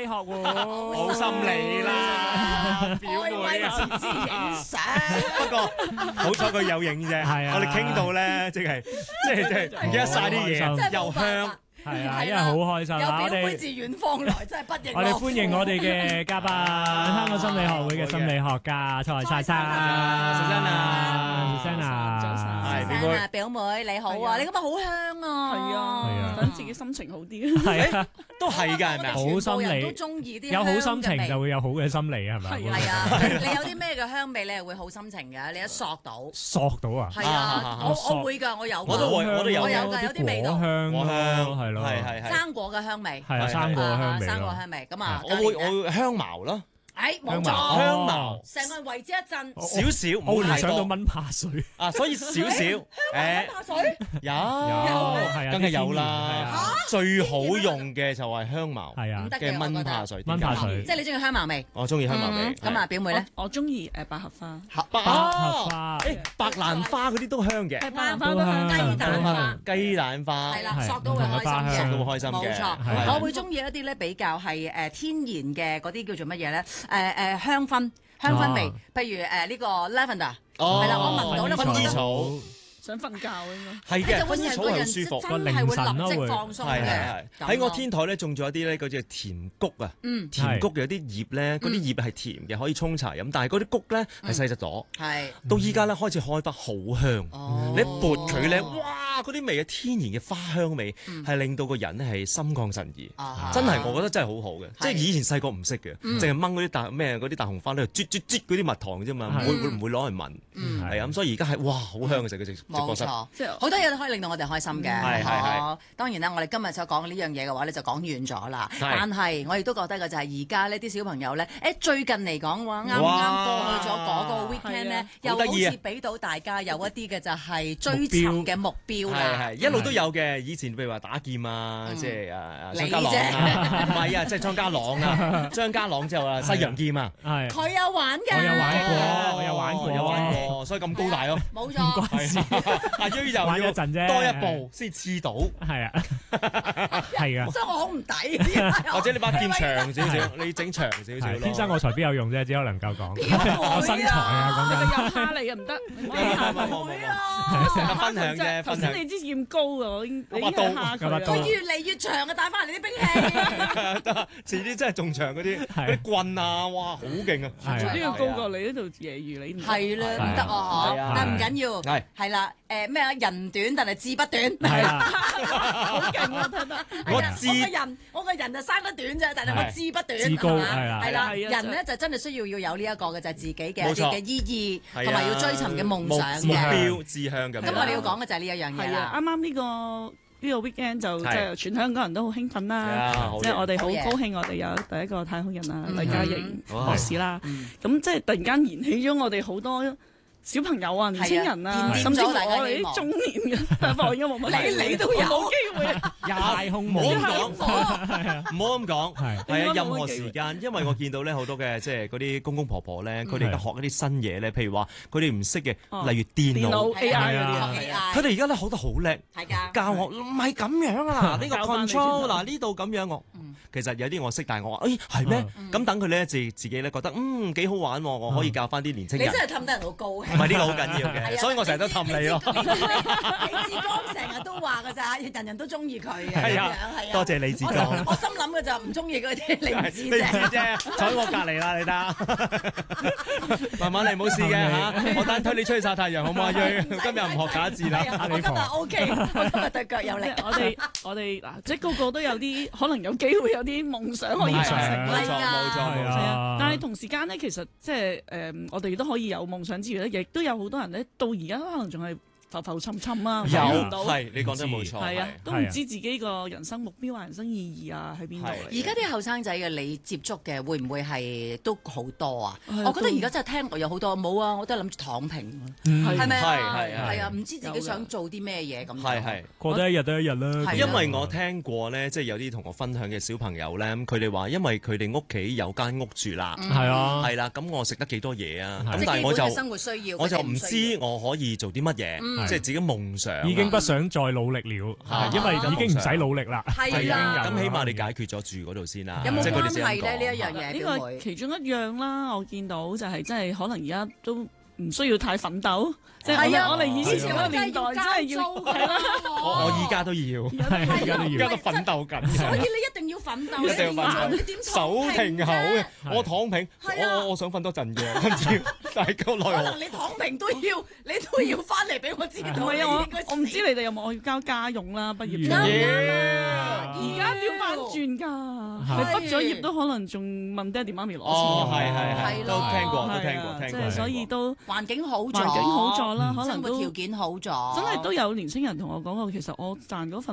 理學會， 好心理啦，表妹啊！ 影相。 不過好彩佢有影啫， 係啊我哋傾到咧，即係唔記得晒啲嘢，又香。 係啊，因為好開心啊！ 有表妹自遠方來，真係不亦樂乎。 我哋歡迎我哋嘅嘉賓，香港心理學會嘅心理學家蔡蔡生， 係表妹，表妹你好啊！你今日好香啊！ 係啊，等自己心情好啲。 係啊， 都係㗎，係咪啊？ 好心理都中意啲有好心情就會有好嘅心理，係咪？ 係啊，你有啲咩嘅香味，你係會好心情嘅？你一索到啊？ 係啊，我會㗎，我有。 我都有。 我有㗎，有啲味道。 果香係咯， 係生果嘅香味。 係啊，生果香味。 生果香味咁啊！ 我會香茅咯。 冇錯， 香茅， 成個人為之一震， 少少， 我會聯想到多蚊怕水啊，所以少少， 蚊怕水有， 係啊， 梗係有啦，最好用嘅就係香茅， 係啊嘅蚊怕水， 蚊怕水， 即係你中意香茅味， 我中意香茅味。 咁啊，表妹咧， 我中意百合花， 百合花， 白蘭花嗰啲都香嘅， 百合花都香， 雞蛋花， 雞蛋花， 係啦，索到會開心嘅， 索到會開心嘅， 冇錯。我會中意一啲咧比較係天然嘅嗰啲叫做乜嘢咧？香薰味，譬如呢個 lavender，係啦，我聞到咧， 薰衣草。 想瞓覺應該係嘅，薰衣草係好舒服， 真係會立即放鬆嘅。 喺我天台咧種咗一啲咧嗰隻甜菊啊，甜菊有啲葉咧，嗰啲葉係甜嘅，可以沖茶飲，但係嗰啲菊咧係細隻朵，到依家咧開始開得好香。你一撥佢咧，哇！嗰啲味嘅天然嘅花香味係令到個人咧係心曠神怡，真係我覺得真係好好嘅。即係以前細個唔識嘅，淨係掹嗰啲大紅花咧，啜嗰啲蜜糖啫嘛，唔會攞嚟聞，係啊咁，所以而家係哇好香嘅食嘅冇錯，好多嘢都可以令到我哋開心嘅。係當然啦，我哋今日所講呢樣嘢嘅話咧，就講完咗啦。但係我亦都覺得嘅就係而家呢啲小朋友咧，最近嚟講嘅話，啱啱過去咗嗰個 weekend 咧，又好似俾到大家有一啲嘅就係追尋嘅目標啦。 係一路都有嘅。以前譬如話打劍啊，即係張家朗啊，唔係啊，即係張家朗啊，張家朗之後啊，西洋劍啊， 佢有玩嘅， 我有玩過， 所以咁高大咯。 冇錯。 阿於就要多一步先刺到，係啊， 係啊， 所以我好唔抵。 或者你把劍長少少，你整長少少咯。 天生我材必有用啫，只可能夠講。我身材啊，講緊。 又蝦你又唔得， 成日分享啫。 頭先你支劍高啊，我已經蝦佢。 佢越嚟越長嘅，帶翻嚟啲兵器。 得，遲啲真係仲長嗰啲棍啊，哇，好勁啊！ 呢個高過你呢度揶揄你。 係啦，唔得啊，但唔緊要。係啦，咩啊？人短但係志不短。 係啦， 好勁啊！睇得。 我個人就生得短啫，但係我志不短。 志高係啦，人咧就真係需要有呢一個嘅就係自己嘅一啲嘅意義，同埋要追尋嘅夢想嘅目標志向咁。 咁我哋要講嘅就係呢一樣嘢啦。 啱啱呢個 weekend 就即係全香港人都好興奮啦，即係我哋好高興，我哋有第一個太空人啦，黎嘉瑩博士啦，咁即係突然間燃起咗我哋好多小朋友啊、年青人啊，甚至我哋啲中年嘅，但係我而家冇乜，你都有冇機會太空唔好咁講，唔好咁講，係啊，任何時間，因為我見到咧好多嘅即係嗰啲公公婆婆咧，佢哋而家學一啲新嘢咧，譬如話佢哋唔識嘅，例如電腦 AI 嗰啲， 佢哋而家咧學得好叻，教我唔係咁樣啊，呢個 control 嗱呢度咁樣我。其實有啲我識，但係我話，係咩？咁等佢咧自己咧覺得幾好玩喎，我可以教翻啲年青人。 你真係氹得人好高興。 唔係呢個好緊要嘅，所以我成日都氹你咯。 李志剛成日都話㗎咋，人人都中意佢嘅。 係啊，多謝李志剛。 我心諗嘅就唔中意嗰啲，你唔知啫。坐喺我隔離啦，你得。慢慢嚟，冇事嘅嚇。我等推你出去曬太陽好唔好啊？今日唔學假字啦。 我今日 OK，我今日對腳有力。 我哋嗱，即係個個都有啲可能有機會有啲夢想可以達成， 冇錯。 但係同時間咧，其實即係我哋都可以有夢想之餘咧，亦都有好多人咧，到而家可能仲係浮浮沉沉啊， 有到係你講得冇錯， 係啊，都唔知自己個人生目標啊、人生意義啊喺邊度。 而家啲後生仔嘅你接觸嘅會唔會係都好多啊？我覺得而家真係聽過有好多冇啊，我都係諗住躺平，係咪啊？係啊，唔知自己想做啲咩嘢咁。 係過得一日得一日啦。 因為我聽過咧，即係有啲同我分享嘅小朋友咧，佢哋話因為佢哋屋企有間屋住啦，係啦，咁我食得幾多嘢啊？咁但係我就生活需要，我就唔知我可以做啲乜嘢。 即係自己夢想， 已經不想再努力了，因為已經唔使努力啦。 係啊， 咁起碼你解決咗住嗰度先啦。 有冇關係咧？呢一樣嘢， 呢個其中一樣啦。我見到就係即係可能而家都唔需要太奮鬥，即係我哋以前嗰個年代真係要係啦。 我依家都要， 而家都奮鬥緊。 所以你一定要奮鬥， 一定要奮鬥。 你點手停口嘅，我躺平，我想瞓多陣嘅，跟住大家奈何。 可能你躺平都要翻嚟俾我知道。 唔係啊，我唔知你哋有冇，我要交家用啦，畢業。而家調翻轉㗎，你畢咗業都可能仲問爹哋媽咪攞錢。 哦，係，都聽過。 即係所以都環境好咗啦，可能生活條件好咗， 真係都有年青人同我講過，其實我賺嗰份